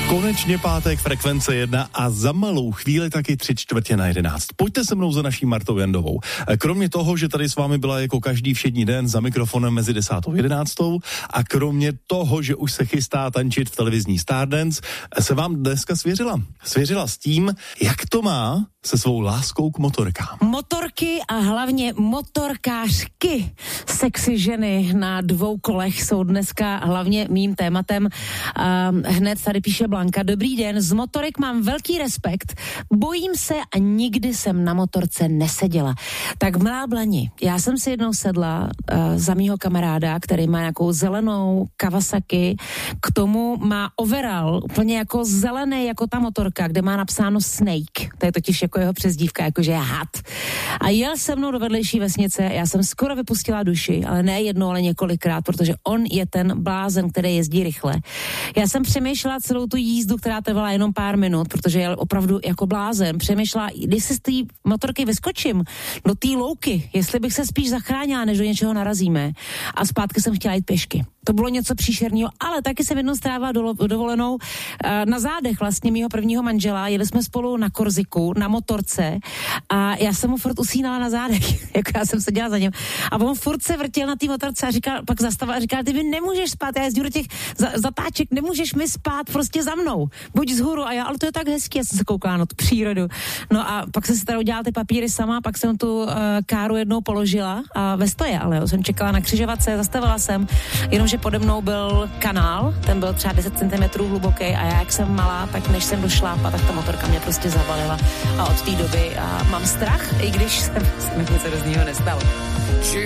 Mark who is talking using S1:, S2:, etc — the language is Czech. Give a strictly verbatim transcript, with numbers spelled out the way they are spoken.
S1: Konečně pátek, Frekvence jedna a za malou chvíli taky tři čtvrtě na jedenáct. Pojďte se mnou za naší Martou Jandovou. Kromě toho, že tady s vámi byla jako každý všední den za mikrofonem mezi desátou a jedenáctou a kromě toho, že už se chystá tančit v televizní Stardance, se vám dneska svěřila. Svěřila s tím, jak to má se svou láskou k motorkám.
S2: Motorky a hlavně motorkářky. Sexy ženy na dvou kolech jsou dneska hlavně mým tématem. Uh, hned tady píše Blanka. Dobrý den, z motorek mám velký respekt. Bojím se a nikdy jsem na motorce neseděla. Tak milá Blani, já jsem si jednou sedla uh, za mýho kamaráda, který má nějakou zelenou Kawasaki. K tomu má overall, úplně jako zelený, jako ta motorka, kde má napsáno Snake. To je totiž jako jeho přezdívka, jakože je had. A jel se mnou do vedlejší vesnice, já jsem skoro vypustila duši, ale ne jednou, ale několikrát, protože on je ten blázen, který jezdí rychle. Já jsem přemýšlela celou tu jízdu, která trvala jenom pár minut, protože jel opravdu jako blázen. Přemýšlela, když se z té motorky vyskočím do té louky, jestli bych se spíš zachránila, než do něčeho narazíme. A zpátky jsem chtěla jít pěšky. To bylo něco příšerného, ale taky jsem jednou strávila do, dovolenou uh, na zádech vlastně mýho prvního manžela. Jeli jsme spolu na Korziku, na motorce a já jsem mu furt usínala na zádech, jako já jsem seděla za ním. A on furt se vrtěl na té motorce a říkal, pak zastavil a říkal, ty mi nemůžeš spát, já jezdím do těch za, zatáček, nemůžeš mi spát prostě za mnou, buď vzhůru. A já, ale to je tak hezký, já jsem se koukala na tu přírodu. No a pak jsem si teda udělala ty papíry sama, pak jsem tu uh, káru jednou položila a ve stoje, ale jo, jsem čekala na křižovatce, zastavila jsem, jenomže pode mnou byl kanál, ten byl třeba deset centimetrů hluboký a já jak jsem malá, tak než jsem došlápla, tak ta motorka mě prostě zavalila a od té doby a mám strach, i když se nic hrozného nestalo.